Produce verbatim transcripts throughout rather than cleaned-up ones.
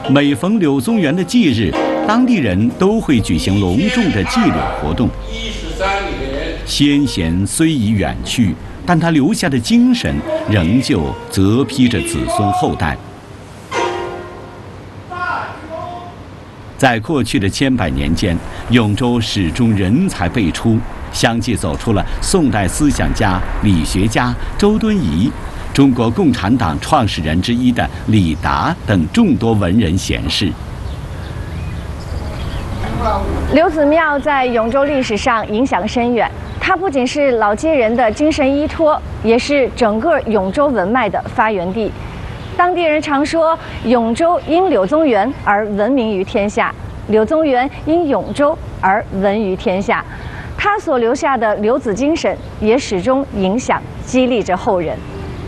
每逢柳宗元的忌日，当地人都会举行隆重的祭柳活动。先贤虽已远去，但他留下的精神仍旧责披着子孙后代。在过去的千百年间，永州始终人才辈出，相继走出了宋代思想家、理学家周敦颐，中国共产党创始人之一的李达等众多文人贤士。 刘子庙在永州历史上影响深远，它不仅是老街人的精神依托，也是整个永州文脉的发源地。当地人常说，永州因柳宗元而闻名于天下，柳宗元因永州而闻于天下。他所留下的柳子精神，也始终影响、激励着后人。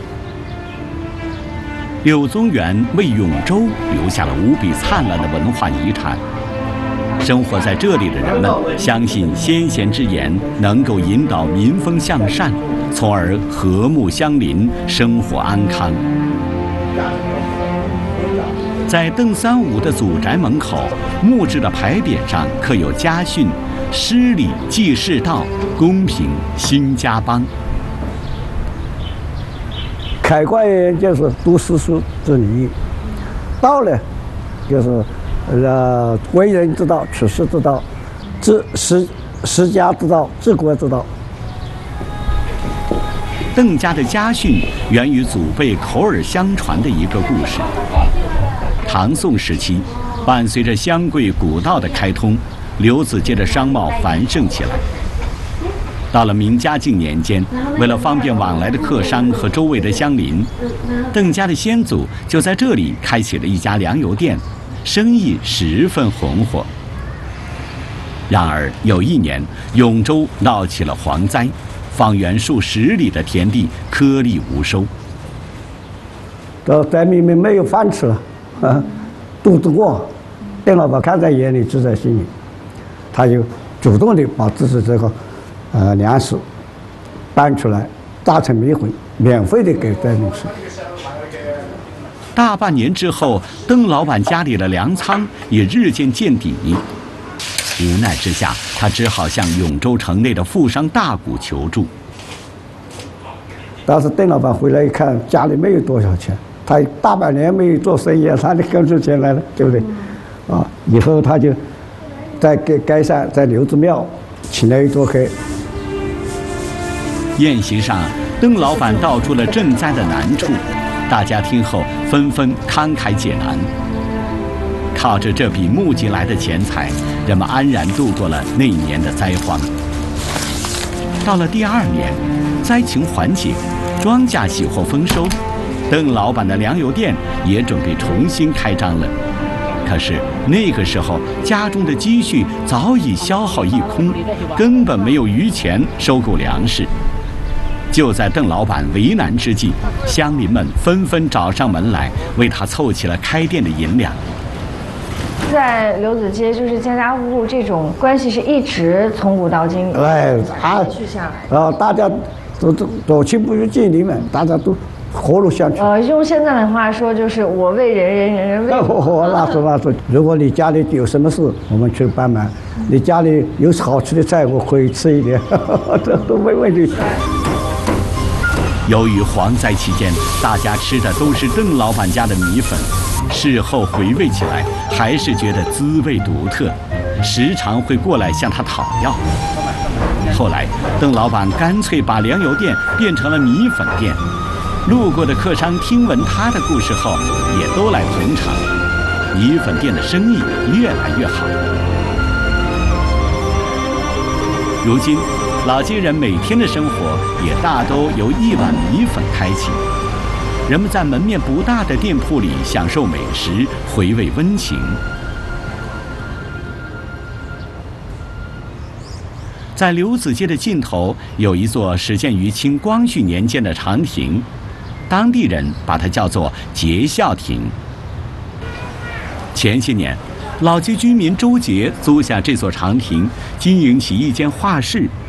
柳宗元为永州留下了无比灿烂的文化遗产。生活在这里的人们相信先贤之言能够引导民风向善，从而和睦相邻，生活安康。在邓三五的祖宅门口，木质的牌匾上刻有家训：施礼济世道，公平兴家邦。 开官员就是读诗书之礼，道呢，就是呃为人之道、处世之道、治持持家之道、治国之道。 邓家的家训源于祖辈口耳相传的一个故事。唐宋时期，伴随着湘桂古道的开通，柳子街的商贸繁盛起来。到了明嘉靖年间，为了方便往来的客商和周围的乡邻，邓家的先祖就在这里开启了一家粮油店，生意十分红火。然而有一年，永州闹起了蝗灾，方圆数十里的田地颗粒无收， 这灾民们没有饭吃了，啊，肚子饿，邓老板看在眼里，知在心里，他就主动的把自己这个呃粮食搬出来，榨成米粉，免费的给灾民吃。 大半年之后，邓老板家里的粮仓也日渐见底。无奈之下，他只好向永州城内的富商大贾求助。 当时邓老板回来一看，家里没有多少钱，他大半年没有做生意，哪里跟出钱来了，对不对？啊，以后他就在给街上，在刘子庙请了一桌客。 宴席上，邓老板道出了赈灾的难处，大家听后纷纷慷慨解囊。靠着这笔募集来的钱财，人们安然度过了那年的灾荒。到了第二年，灾情缓解，庄稼喜获丰收，邓老板的粮油店也准备重新开张了。可是那个时候，家中的积蓄早已消耗一空，根本没有余钱收购粮食。就在邓老板为难之际，乡邻们纷纷找上门来，为他凑齐了开店的银两。 在刘子街，就是家家户户这种关系是一直从古到今， 哎，啊， 续下来。 然后大家都都左亲不如近邻们，大家都和睦相处。 呃，用现在的话说，就是我为人人，人人为我。 那说那说，如果你家里有什么事，我们去帮忙；你家里有好吃的菜，我可以吃一点，这都没问题。 由于蝗灾期间，大家吃的都是邓老板家的米粉，事后回味起来，还是觉得滋味独特，时常会过来向他讨要。后来，邓老板干脆把粮油店变成了米粉店，路过的客商听闻他的故事后，也都来捧场，米粉店的生意越来越好。如今，老街人每天的生活也大都由一碗米粉开启，人们在门面不大的店铺里享受美食，回味温情。在刘子街的尽头，有一座始建于清光绪年间的长亭，当地人把它叫做节孝亭。前些年，老街居民周杰租下这座长亭，经营起一间画室。